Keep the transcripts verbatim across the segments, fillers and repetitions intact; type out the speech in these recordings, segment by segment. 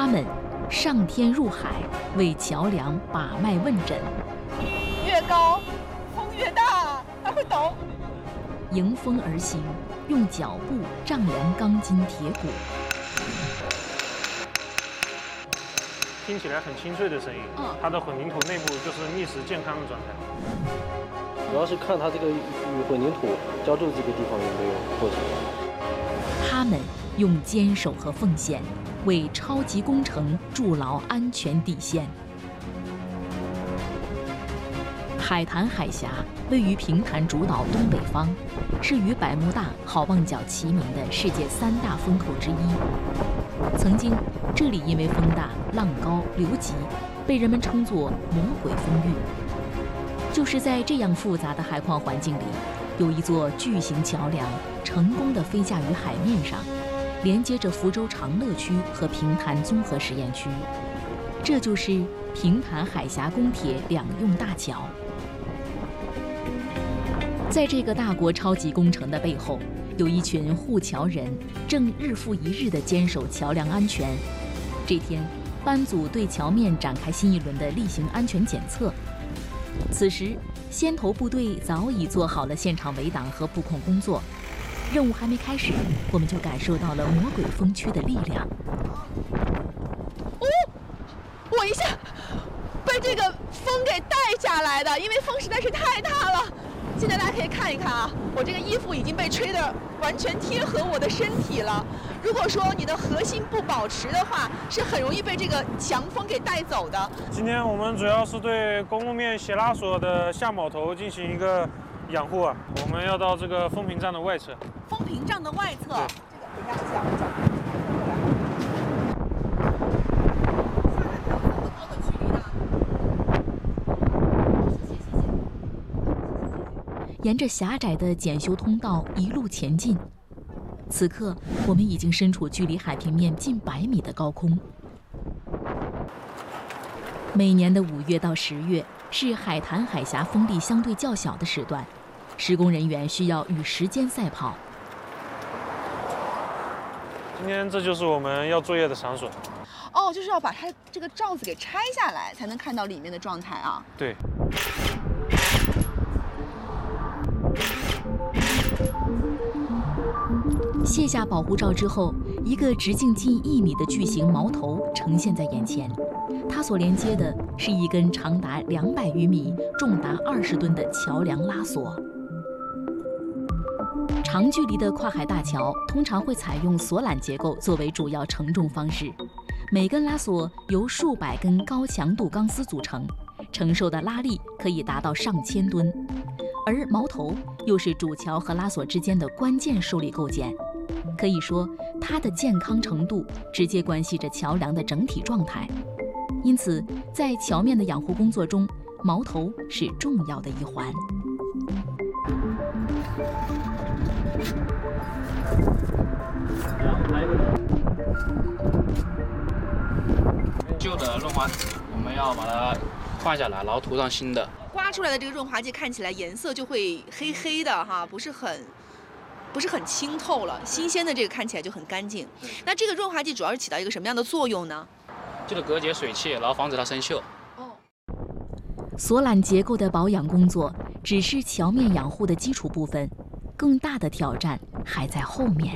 他们上天入海，为桥梁把脉问诊。 越高，风越大，它会抖。 迎风而行，用脚步丈量钢筋铁骨。 听起来很清脆的声音，嗯，它的混凝土内部就是密实健康的状态。 主要是看它这个与混凝土浇筑这个地方有没有破损。 他们用坚守和奉献，为超级工程筑牢安全底线。海坛海峡位于平潭主岛东北方，是与百慕大、好望角齐名的世界三大风口之一。曾经，这里因为风大、浪高、流急，被人们称作“魔鬼风域”。就是在这样复杂的海况环境里，有一座巨型桥梁成功地飞架于海面上，连接着福州长乐区和平潭综合实验区。这就是平潭海峡公铁两用大桥。在这个大国超级工程的背后，有一群护桥人正日复一日地坚守桥梁安全。这天，班组对桥面展开新一轮的例行安全检测。此时，先头部队早已做好了现场围挡和布控工作。任务还没开始，我们就感受到了魔鬼风区的力量。 哦，我一下被这个风给带下来的，因为风实在是太大了。现在大家可以看一看啊，我这个衣服已经被吹得完全贴合我的身体了。如果说你的核心不保持的话，是很容易被这个强风给带走的。 今天我们主要是对公路面斜拉索的下铆头进行一个养护啊。我们要到这个风屏障的外侧。 风屏障的外侧，这个等一下讲一讲。 沿着狭窄的检修通道一路前进。此刻，我们已经身处距离海平面近百米的高空。每年的五月到十月是海坛海峡风力相对较小的时段，施工人员需要与时间赛跑。 今天这就是我们要作业的场所。 哦，就是要把它这个罩子给拆下来，才能看到里面的状态啊。 对。 卸下保护罩之后，一个直径近一米的巨型锚头呈现在眼前。它所连接的是一根长达两百余米、重达二十吨的桥梁拉索。长距离的跨海大桥通常会采用索缆结构作为主要承重方式，每根拉索由数百根高强度钢丝组成，承受的拉力可以达到上千吨。而锚头又是主桥和拉索之间的关键受力构件，可以说它的健康程度直接关系着桥梁的整体状态。因此，在桥面的养护工作中，锚头是重要的一环。 旧的润滑体，我们要把它换下来，然后涂上新的。 刮出来的这个润滑剂看起来颜色就会黑黑的哈，不是很不是很清透了。新鲜的这个看起来就很干净。那这个润滑剂主要是起到一个什么样的作用呢？ 就是隔绝水汽，然后防止它生锈。 哦， 索缆结构的保养工作只是桥面养护的基础部分，更大的挑战还在后面。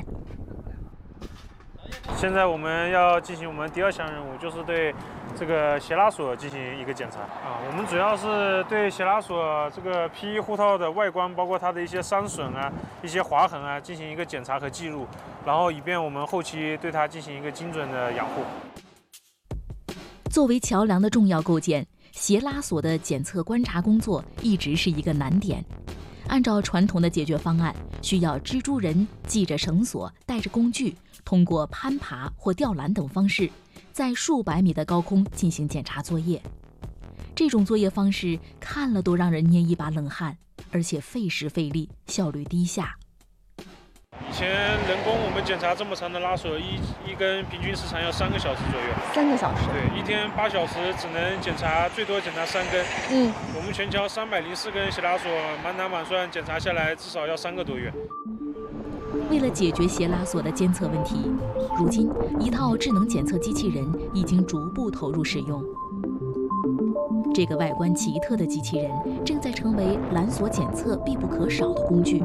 现在我们要进行我们第二项任务，就是对这个斜拉索进行一个检查啊。我们主要是对斜拉索这个 P E 护套的外观，包括它的一些伤损啊、一些划痕啊，进行一个检查和记录，然后以便我们后期对它进行一个精准的养护。 作为桥梁的重要构件，斜拉索的检测观察工作一直是一个难点。按照传统的解决方案，需要蜘蛛人系着绳索，带着工具，通过攀爬或吊缆等方式，在数百米的高空进行检查作业。这种作业方式看了都让人捏一把冷汗，而且费时费力，效率低下。 以前人工我们检查这么长的拉索，一一根平均时长要三个小时左右。 三个小时。 对，一天八小时只能检查，最多检查三根。 嗯， 我们全桥三百零四根斜拉索，满打满算检查下来至少要三个多月。 为了解决斜拉锁的监测问题，如今一套智能检测机器人已经逐步投入使用。这个外观奇特的机器人正在成为缆锁检测必不可少的工具。